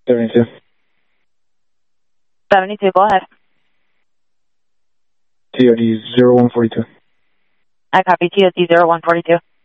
72. 72, go ahead. TOD 0142. I copy TOD 0142.